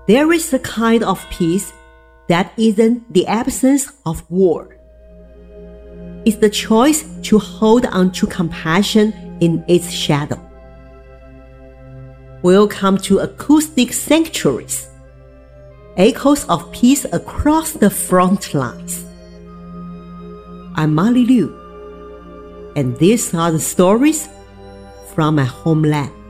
There is a kind of peace that isn't the absence of war. It's the choice to hold on to compassion in its shadow. Welcome to Acoustic Sanctuaries, echoes of peace across the front lines. I'm Molly Liu, and these are the stories from my homeland.